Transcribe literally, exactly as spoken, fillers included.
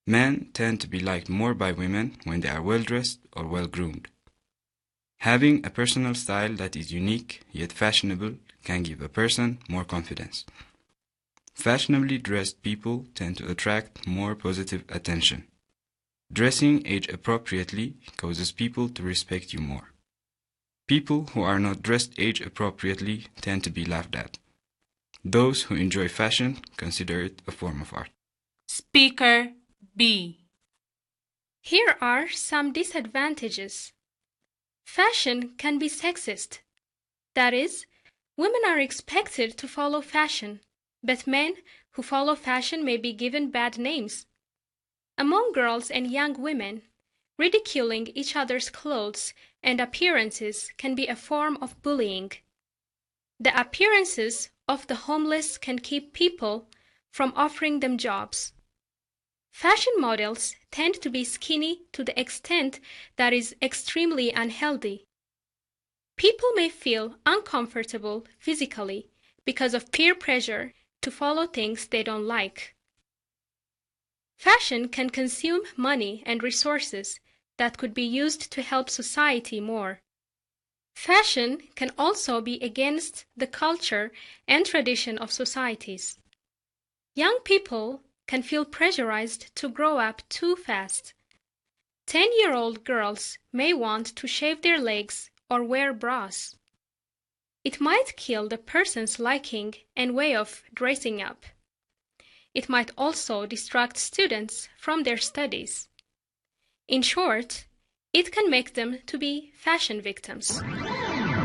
Men tend to be liked more by women when they are well-dressed or well-groomed. Having a personal style that is unique yet fashionable can give a person more confidence. Fashionably dressed people tend to attract more positive attention. Dressing age appropriately causes people to respect you more. People who are not dressed age appropriately tend to be laughed at. Those who enjoy fashion consider it a form of art. Speaker B. Here are some disadvantages. Fashion can be sexist. That is, women are expected to follow fashion, but men who follow fashion may be given bad names. Among girls and young women, ridiculing each other's clothes and appearances can be a form of bullying. The appearances of the homeless can keep people from offering them jobs. Fashion models tend to be skinny to the extent that is extremely unhealthy. People may feel uncomfortable physically because of peer pressure to follow things they don't like. Fashion can consume money and resources that could be used to help society more. Fashion can also be against the culture and tradition of societies. Young people can feel pressurized to grow up too fast. Ten-year-old girls may want to shave their legs or wear bras. It might kill the person's liking and way of dressing up. It might also distract students from their studies. In short, it can make them to be fashion victims.